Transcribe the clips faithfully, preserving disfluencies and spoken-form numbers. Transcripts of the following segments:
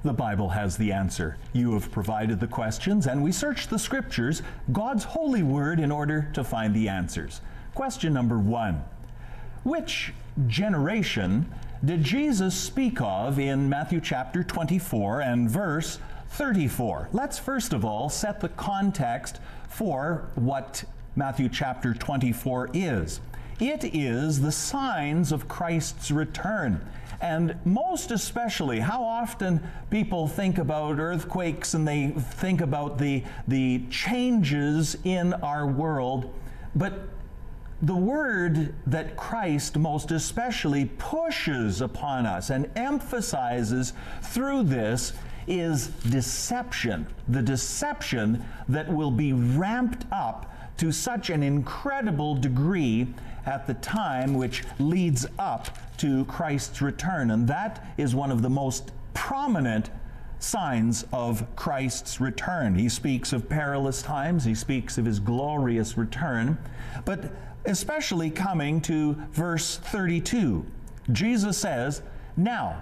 The Bible has the answer. You have provided the questions, and we search the Scriptures, God's holy word, in order to find the answers. Question number one. Which generation did Jesus speak of in Matthew chapter twenty-four and verse thirty-four? Let's first of all set the context for what Matthew chapter twenty-four is. It is the signs of Christ's return. And most especially, how often people think about earthquakes and they think about the, the changes in our world. But the word that Christ most especially pushes upon us and emphasizes through this is deception. The deception that will be ramped up to such an incredible degree at the time which leads up to Christ's return. And that is one of the most prominent signs of Christ's return. He speaks of perilous times, he speaks of his glorious return, but especially coming to verse thirty-two. Jesus says, "Now,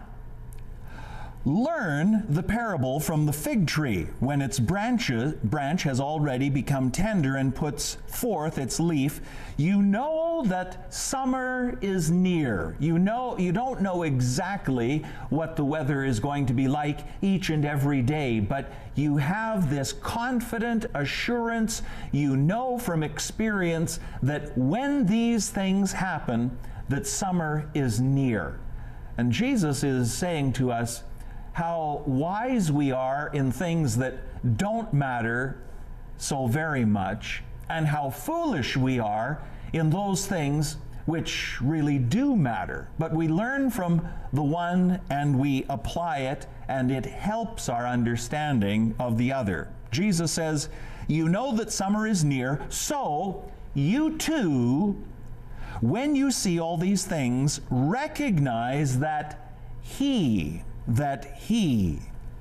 learn the parable from the fig tree. When its branches, branch has already become tender and puts forth its leaf, you know that summer is near." You know, you don't know exactly what the weather is going to be like each and every day, but you have this confident assurance, you know from experience that when these things happen, that summer is near. And Jesus is saying to us, how wise we are in things that don't matter so very much, and how foolish we are in those things which really do matter. But we learn from the one and we apply it, and it helps our understanding of the other. Jesus says, "You know that summer is near, so you too, when you see all these things, recognize that He, that He,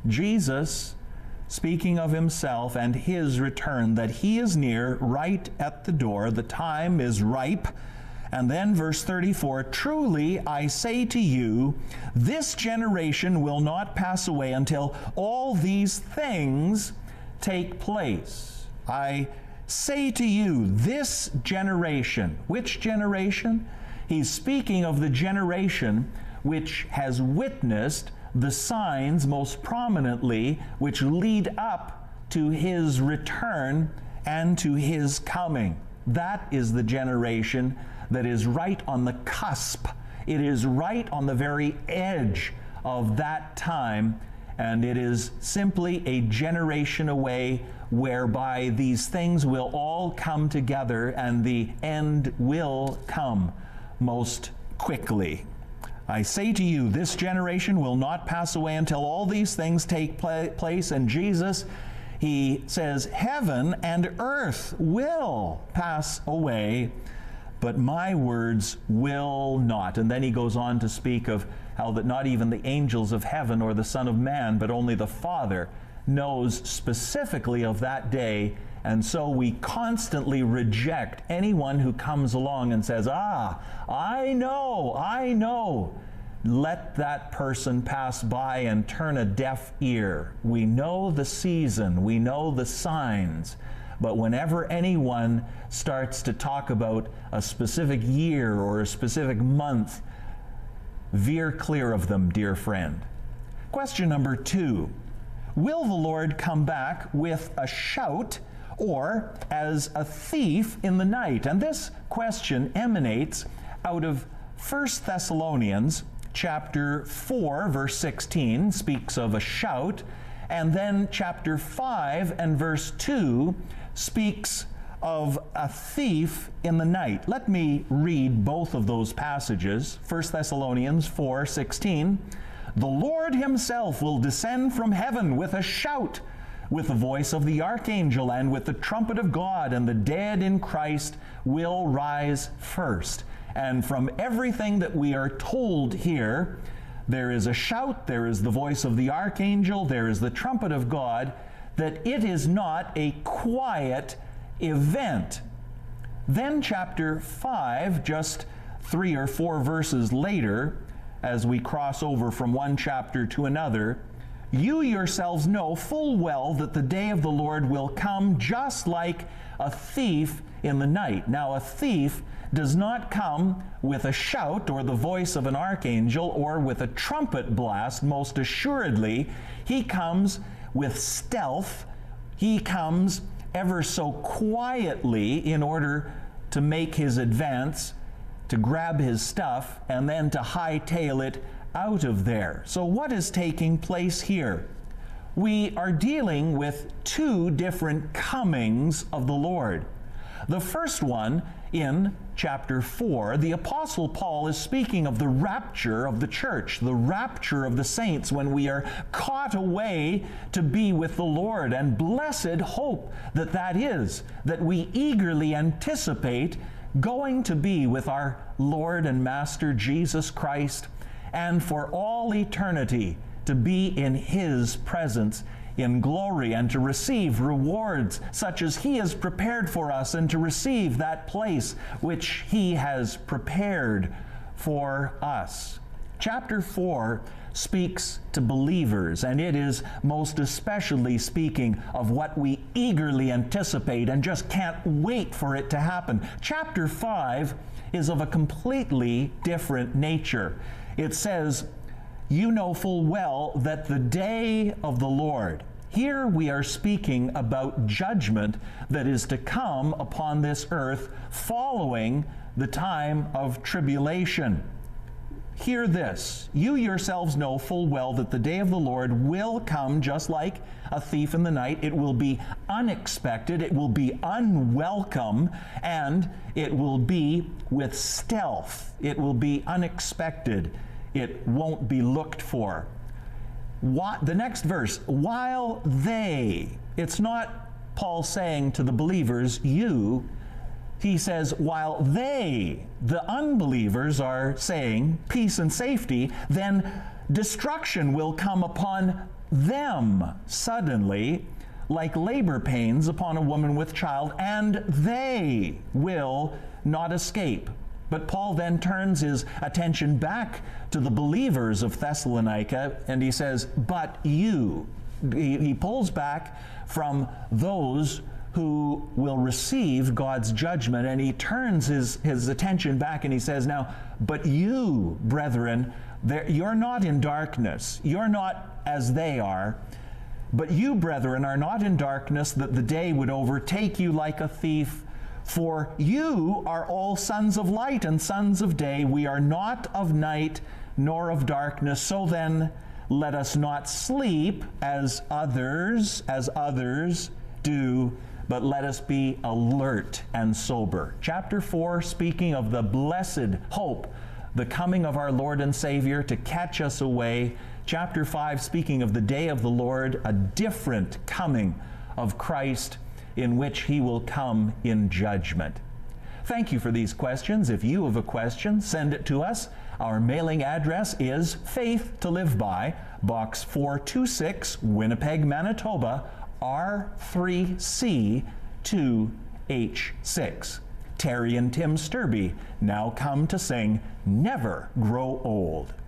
Jesus, speaking of himself and his return, that He is near, right at the door. The time is ripe." And then verse thirty-four, "Truly I say to you, this generation will not pass away until all these things take place." I say to you, this generation. Which generation? He's speaking of the generation which has witnessed the signs most prominently which lead up to His return and to His coming. That is the generation that is right on the cusp. It is right on the very edge of that time, and it is simply a generation away whereby these things will all come together and the end will come most quickly. I say to you, this generation will not pass away until all these things take pla- place. And Jesus, He says, heaven and earth will pass away, but my words will not. And then He goes on to speak of how that not even the angels of heaven or the Son of Man, but only the Father knows specifically of that day. And so we constantly reject anyone who comes along and says, ah, I know, I know. Let that person pass by and turn a deaf ear. We know the season, we know the signs. But whenever anyone starts to talk about a specific year or a specific month, veer clear of them, dear friend. Question number two. Will the Lord come back with a shout or as a thief in the night? And this question emanates out of First Thessalonians chapter four, verse sixteen, speaks of a shout, and then chapter five and verse two speaks of a thief in the night. Let me read both of those passages. First Thessalonians four sixteen, "The Lord Himself will descend from heaven with a shout, with the voice of the archangel and with the trumpet of God, and the dead in Christ will rise first." And from everything that we are told here, there is a shout, there is the voice of the archangel, there is the trumpet of God, that it is not a quiet event. Then chapter five, just three or four verses later, as we cross over from one chapter to another, You yourselves know full well that the day of the Lord will come just like a thief in the night. Now, a thief does not come with a shout or the voice of an archangel or with a trumpet blast. Most assuredly, he comes with stealth. He comes ever so quietly in order to make his advance, to grab his stuff, and then to hightail it out of there. So what is taking place here? We are dealing with two different comings of the Lord. The first one, in chapter four, the Apostle Paul is speaking of the rapture of the church, the rapture of the saints, when we are caught away to be with the Lord. And blessed hope that that is, that we eagerly anticipate going to be with our Lord and Master Jesus Christ, and for all eternity to be in His presence in glory, and to receive rewards such as He has prepared for us, and to receive that place which He has prepared for us. Chapter four speaks to believers, and it is most especially speaking of what we eagerly anticipate and just can't wait for it to happen. Chapter five is of a completely different nature. It says, "You know full well that the day of the Lord." Here we are speaking about judgment that is to come upon this earth following the time of tribulation. Hear this: "You yourselves know full well that the day of the Lord will come just like a thief in the night. It will be unexpected, it will be unwelcome, and it will be with stealth." It will be unexpected. It won't be looked for. What, the next verse, "while they," it's not Paul saying to the believers, "you." He says, while they, the unbelievers, are saying peace and safety, then destruction will come upon them suddenly, like labor pains upon a woman with child, and they will not escape. But Paul then turns his attention back to the believers of Thessalonica, and he says, "But you." He, he pulls back from those who will receive God's judgment, and he turns his, his attention back, and he says, "Now, but you, brethren, you're not in darkness. You're not as they are. But you, brethren, are not in darkness, that the day would overtake you like a thief. For you are all sons of light and sons of day. We are not of night nor of darkness. So then, let us not sleep as others, as others do, but let us be alert and sober." Chapter four, speaking of the blessed hope, the coming of our Lord and Savior to catch us away. Chapter five, speaking of the day of the Lord, a different coming of Christ, in which He will come in judgment. Thank you for these questions. If you have a question, send it to us. Our mailing address is Faith to Live By, Box four two six, Winnipeg, Manitoba, R three C two H six. Terry and Tim Sturby now come to sing "Never Grow Old."